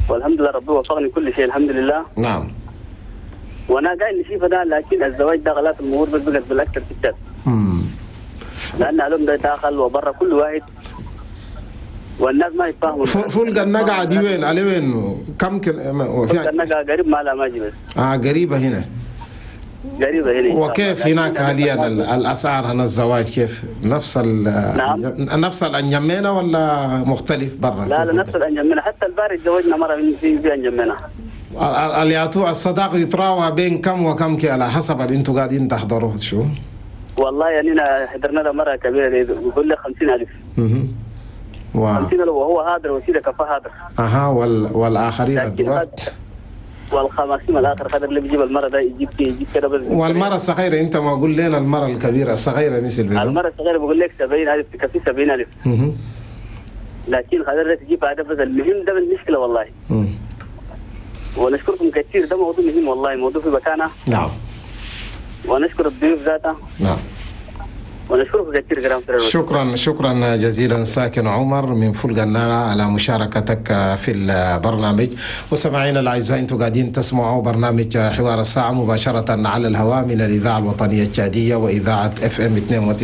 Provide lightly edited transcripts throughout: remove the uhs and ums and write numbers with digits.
والحمد لله ربي وفقني كل شيء الحمد لله. نعم. وانا قاعد نشوف ده، لكن الزواج ده غلط المهور بس بقت بالاكثر في الشات. لان علوم ده داخل وبرا كل واحد والناس ما يتفاهموا. فول النقعه دي وين على وين؟ كم فول النقعه قريب ما لا ماجي بس. قريبه هنا. قريبه هنا. وكيف هناك حاليا الاسعار هنا الزواج كيف؟ نفس نعم. نفس الانجمينه ولا مختلف برا؟ لا نفس الانجمينه، حتى البارد زوجنا مره في انجمينه. الصداق يتراوح بين كم وكم كي على حسب اللي انتم قاعدين تحضروه شو؟ والله يعني حضرنا له مره كبيره بيقول لي 50,000. 50,000 وهو هادر وسيده كفاه هادر. والاخرين الدوات والخماسين الاخر قدر اللي بيجيب المره ده يجيب كده بس. والمره الصغيره انت ما قول لنا المره الكبيره الصغيره مثل بيقول. المره الصغيره بقول لك 70,000 تكفي 70,000. لكن قدر تجيب هذا بس المهم ده بالمشكله والله. ونشكركم كثير، ده موضوع مهم والله، موضوع في مكانه. نعم. ونشكر الضيوف ذاته. نعم. ونشكرك كثير كرام. شكرا جزيلا ساكن عمر من فول النقعه على مشاركتك في البرنامج. وسمعينا الاعزاء، انتم قاعدين تسمعوا برنامج حوار الساعه مباشره على الهواء من الاذاعه الوطنيه التشاديه واذاعه FM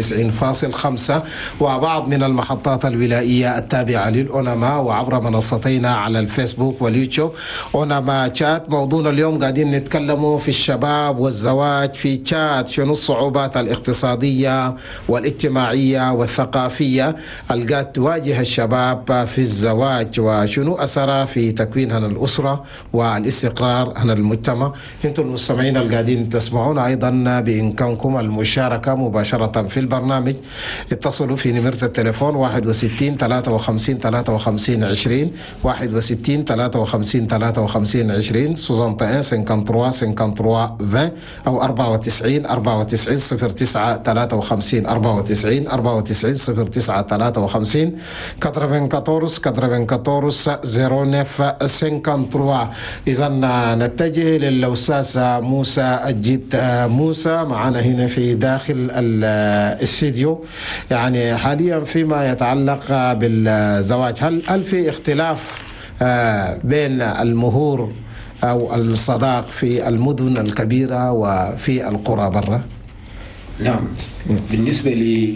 92.5 وبعض من المحطات الولائيه التابعه للأونما، وعبر منصتينا على الفيسبوك واليوتيوب أونما شات. موضوعنا اليوم قاعدين نتكلموا في الشباب والزواج في شات، شنو الصعوبات الاقتصاديه والاجتماعية والثقافية اللي قاعد تواجه الشباب في الزواج، وشنو أثرها في تكوين هنا الأسرة والاستقرار هنا المجتمع. انتم المستمعين اللي قاعدين تسمعون أيضا بإمكانكم المشاركة مباشرة في البرنامج. اتصلوا في نمرة التليفون 61 53 53 20 61 53 53 20 61 53 53 20 أو 94 94 09 53 94 94 09 53 94 94 09 53. إذا نتجه للأستاذ موسى الجيت. موسى معنا هنا في داخل الاستديو. يعني حاليا فيما يتعلق بالزواج، هل في اختلاف بين المهور أو الصداق في المدن الكبيرة وفي القرى برا؟ نعم، بالنسبة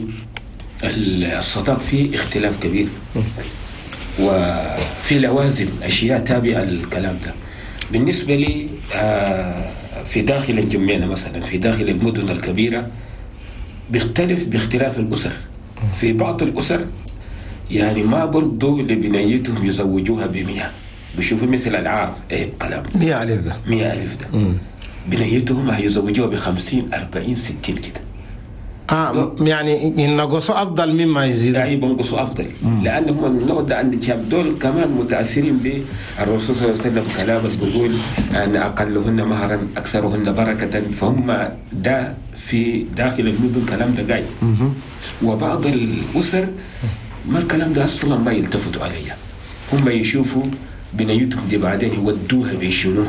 للصداق في اختلاف كبير، وفي لوازم أشياء تابعة للكلام ده. بالنسبة لي في داخل الجمينة مثلا، في داخل المدن الكبيرة بيختلف باختلاف الأسر. في بعض الأسر يعني ما برضو لبنيتهم يزوجوها ب100، بيشوفوا مثل العار كلام 100,000 ده 100,000 ده بنيتهم هيزوجوها ب50 40 60 كده. يعني ينقصوا افضل مما يزيدوا. يعني بينقصوا افضل لان هم النوع ده عند الشباب دول كمان متاثرين بالرسول صلى الله عليه وسلم كلام بيقول ان اقلهن مهرا اكثرهن بركه، فهم ده في داخل المدن كلام ده قاعد. وبعض الاسر ما الكلام ده اصلا ما يلتفتوا عليه، هم يشوفوا بنيتهم دي بعدين يودوها بيشنوه،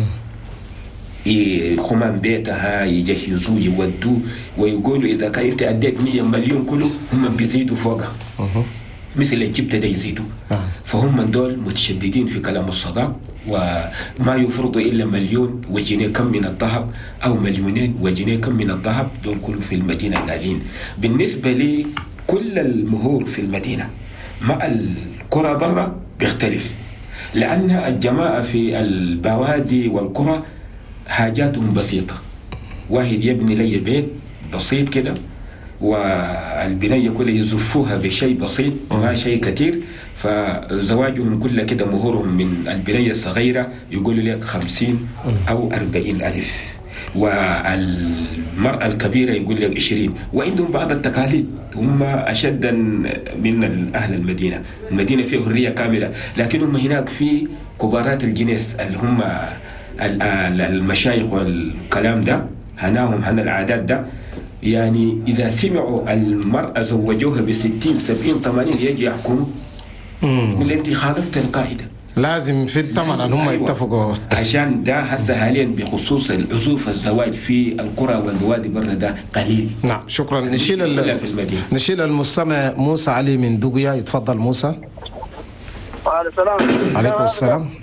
خمان بيتها يجهزوه يودوه ويقولوا إذا كنت أديت 100 مليون كله هم بيزيدوا فوقها مثل الجبتة ده يزيدوا. فهم دول متشددين في كلام الصداق، وما يفرضوا إلا 1,000,000 وجنيه كم من الذهب أو 2,000,000 وجنيه كم من الذهب، دول كله في المدينة قاعدين. بالنسبة لي كل المهور في المدينة مع القرى برا بيختلف، لأن الجماعة في البوادي والقرى حاجاتهم بسيطة. واحد يبني لي بيت بسيط كده والبنية كلها يزفوها بشيء بسيط ما شيء كتير، فزواجهم كله كده مهورهم من البنية الصغيرة يقولوا لك 50 أو 40,000، والمرأة الكبيرة يقول لك 20. وعندهم بعض التقاليد هم أشد من أهل المدينة. المدينة فيها حرية كاملة، لكن هم هناك في كبارات الجنس اللي هم المشايخ والكلام ده هناهم هنا العادات ده. يعني إذا سمعوا المرأة زوجوها ب60 70 80 يجي يحكموا يقول أنت خالفت القاعدة. لازم في الثمن ان هم يتفقوا عشان ده هسه حاليا بخصوص العزوف الزواج في القرى والبوادي برا ده قليل. نعم شكرا. نشيل المستمع موسى علي من دقيا. يتفضل موسى. وعليكم السلام. عليكم السلام.